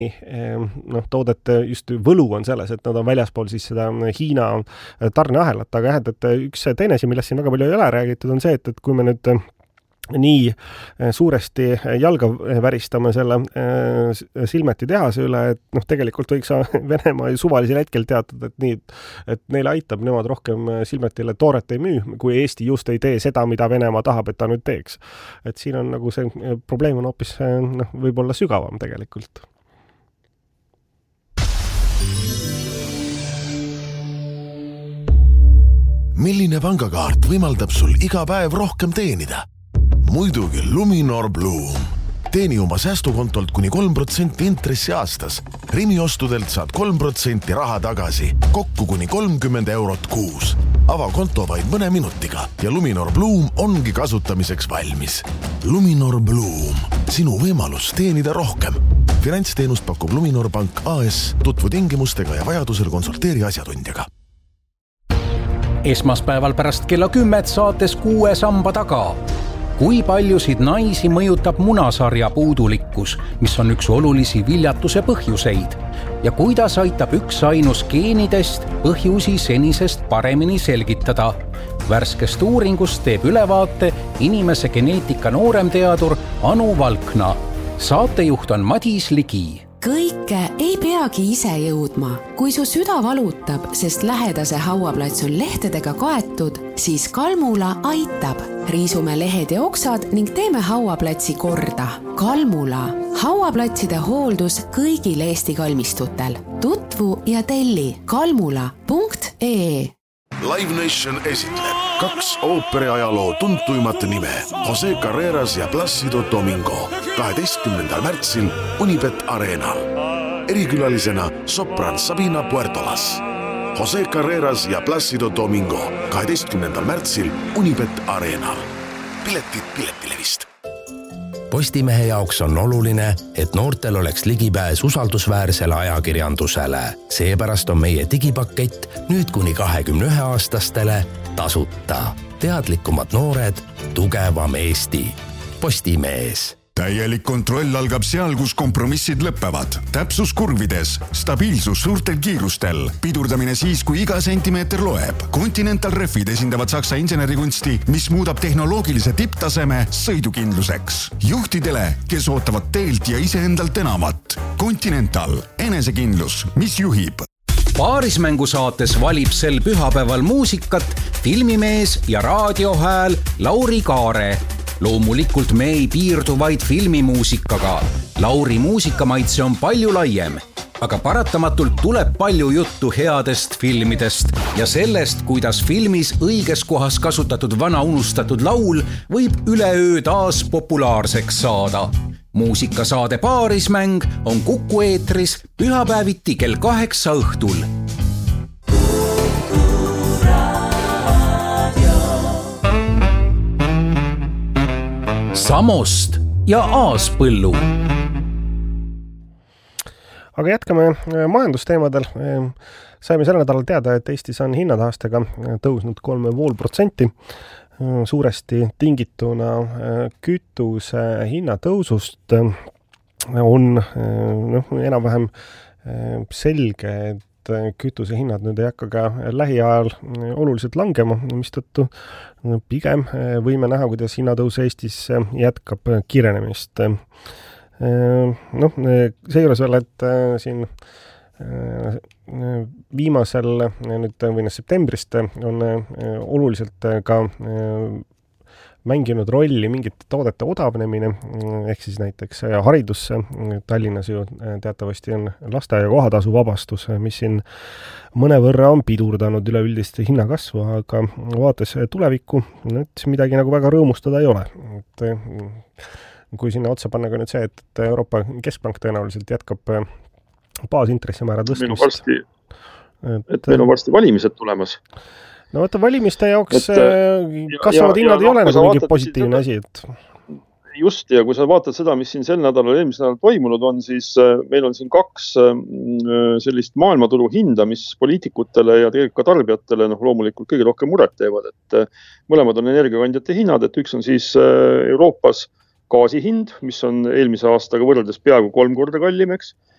toodete just võlu on selles, et nad on väljaspool siis seda Hiina tarneahelat, aga et üks teine asi, millest siin väga palju ei ole räägitud, on see, et kui me nüüd nii suuresti jalga väristame selle Silmeti tehase üle, et tegelikult võiks Venemaa suvalisel hetkel teatada, et neile aitab, nemad rohkem Silmetile tooret ei müü, kui Eesti just ei tee seda, mida Venemaa tahab, et ta nüüd teeks. Et siin on nagu see probleem on hoopis võib-olla sügavam tegelikult. Milline pangakaart võimaldab sul iga päev rohkem teenida? Muidugi Luminor Bloom. Teeni oma säästukontolt kuni 3% intressi aastas. Rimi ostudelt saad 3% raha tagasi, kokku kuni 30 eurot kuus. Ava konto vaid mõne minutiga ja Luminor Bloom ongi kasutamiseks valmis. Luminor Bloom. Sinu võimalus teenida rohkem. Finantsteenust pakub Luminor Pank AS. Tutvu tingimustega ja vajadusel konsulteeri asjatundjaga. Esmaspäeval pärast kella 10 saates 6 samba taga. Kui paljusid naisi mõjutab munasarja puudulikkus, mis on üks olulisi viljatuse põhjuseid? Ja kuidas aitab üks ainus geenidest põhjusi senisest paremini selgitada? Värskest uuringust teeb ülevaate inimese geneetika nooremteadur Anu Valkna. Saatejuht on Madis Ligi. Kõike ei peagi ise jõudma. Kui su süda valutab, sest lähedase hauaplats on lehtedega kaetud, siis Kalmula aitab. Riisume lehed ja oksad ning teeme hauaplatsi korda. Kalmula. Hauaplatside hooldus kõigil Eesti kalmistutel. Tutvu ja telli kalmula.ee. Live Nation esitleb 2 ooperiajaloo tuntuimat nime Jose Carreras ja Plácido Domingo 12. märtsil Unibet Arenal. Erikülalisena sopran Sabina Puertolas. Jose Carreras ja Plácido Domingo 12. märtsil Unibet Arenal. Piletid Piletilevist. Postimehe jaoks on oluline, et noortel oleks ligipääs usaldusväärsele ajakirjandusele. Seepärast on meie digipakett nüüd kuni 21-aastastele tasuta. Teadlikumad noored, tugevam Eesti. Postimees. Täielik kontroll algab seal, kus kompromissid lõppevad. Täpsus kurvides, stabiilsus suurtel kiirustel, pidurdamine siis, kui iga sentimeeter loeb. Continental Refid esindavad Saksa insenerikunsti, mis muudab tehnoloogilise tipptaseme sõidukindluseks. Juhtidele, kes ootavad teelt ja iseendalt enamat. Continental, enesekindlus, mis juhib. Paarismängu saates valib sel pühapäeval muusikat filmimees ja raadiohääl Lauri Kaare. Loomulikult me ei piirdu vaid filmimuusikaga. Lauri muusikamaitse on palju laiem, aga paratamatult tuleb palju juttu headest filmidest ja sellest, kuidas filmis õiges kohas kasutatud vana unustatud laul võib üleöö taas populaarseks saada. Muusikasaade Paarismäng on Kuku eetris pühapäeviti kell 8 õhtul. Samost ja Aaspõllu. Aga jätkame majandusteemadel. Saime selle nädalal teada, et Eestis on hinnataastega tõusnud 3,5%. Suuresti tingituna kütuse hinnatõusust on enam-vähem selge, et kütuse hinnad nüüd ei hakka ka lähiajal oluliselt langema, mistõttu pigem võime näha, kuidas hinnatõus Eestis jätkab kiirenemist. Seejuures veel, et siin viimasel nüüd septembrist on oluliselt ka mänginud rolli mingite toodete odavnemine, ehk siis näiteks haridusse. Tallinnas ju teatavasti on lasteaia kohatasu vabastus, mis siin mõnevõrra on pidurdanud üleüldist hinnakasvu, aga vaates tulevikku, et midagi nagu väga rõõmustada ei ole. Kui sinna otsa panna ka nüüd see, et Euroopa Keskpank tõenäoliselt jätkab baasintressimäärad tõstmist. Meil on varsti valimised tulemas. No võtta valimiste jaoks kasvavad hinnad ei ole nagu mingi positiivne asi. Just, ja kui sa vaatad seda, mis siin sel nädalal eelmisel nädalal toimunud on, siis meil on siin 2 sellist maailmaturu hinda, mis poliitikutele ja tegelikult ka tarbijatele loomulikult kõige rohkem muret teevad. Et mõlemad on energiakandjate hinnad, et üks on siis Euroopas gaasi hind, mis on eelmise aastaga võrreldes peaaegu 3 korda kallim, eks.